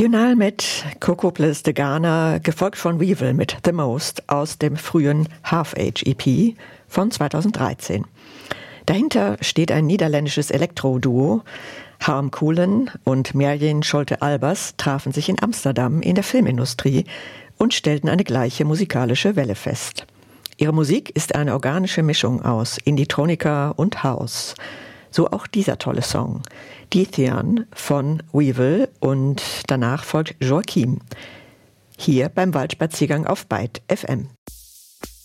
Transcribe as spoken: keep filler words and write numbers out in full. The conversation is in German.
Final mit Coco Bliss de Ghana, gefolgt von Weevil mit The Most aus dem frühen Half-Age-E P von zweitausenddreizehn. Dahinter steht ein niederländisches Elektro-Duo. Harm Koolen und Merjin Scholte-Albers trafen sich in Amsterdam in der Filmindustrie und stellten eine gleiche musikalische Welle fest. Ihre Musik ist eine organische Mischung aus Indie-Tronica und House. So auch dieser tolle Song, Deithian von Weevil, und danach folgt Joachim. Hier beim Waldspaziergang auf Byte F M.